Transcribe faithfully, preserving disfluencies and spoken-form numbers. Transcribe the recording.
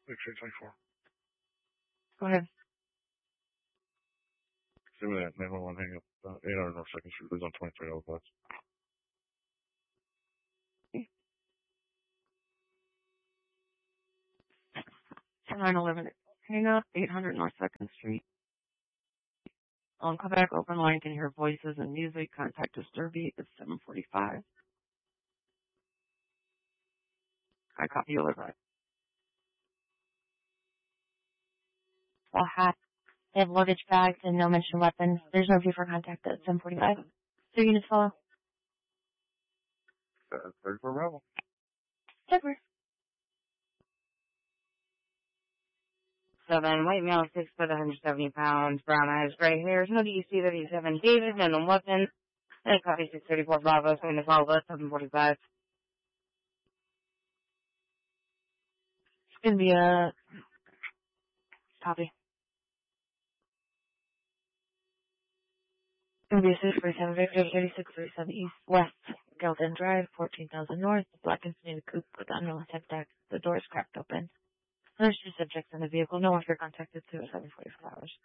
X-ray twenty-four. Go ahead. Give me that nine one one hang up. Uh, eight hundred North second Street, please, on twenty-three L Plus. nine eleven hang up, eight hundred North second Street. On Quebec open line, can hear voices and music. Contact Disturby at seven forty-five. I copy you over. Well, hat. They have luggage bags and no mention weapons. There's no view for contact at seven forty-five. Three units follow. Uh, thirty-four Bravo. Over. Seven, white male, six foot, one hundred seventy pounds, brown eyes, gray hairs, no D E C, thirty-seven, David, no weapon, and copy six thirty-four Bravo, seven to follow us, seven forty-five. It's going to be a copy. It's going to be a six forty-seven Victor, thirty-six thirty-seven East, West, Galton Drive, fourteen thousand North, black Infiniti coupe with unknown tech deck. The door is cracked open. There's two subjects in the vehicle. No one here contacted to seven forty-five hours.